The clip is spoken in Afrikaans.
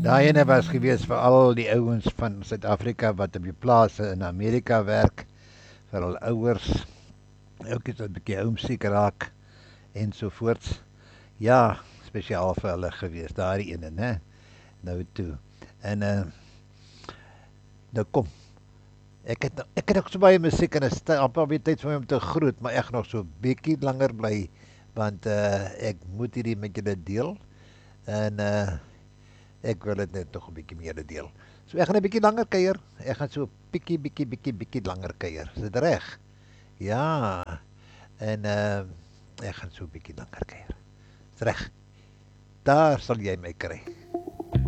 Daai ene was gewees vir al die ouens van Suid-Afrika wat op die plase in Amerika werk, vir hul ouers, ouetjies wat 'n bietjie homesiek raak ensovoorts. Ja, spesiaal vir hulle gewees, daardie ene, né? Nou toe. En nou kom. Ek het ook so baie musiek en is amper weer tyd vir my om te groet, maar ek nog so bietjie langer bly want ek moet hierdie met julle deel en ek wil dit net nog 'n bietjie meer deel. So ek gaan 'n bietjie langer kuier. Ek gaan so bietjie langer kuier. Is dit reg? Ja. En ek gaan so 'n bietjie langer kuier. Is reg. Daar sal jy my kry.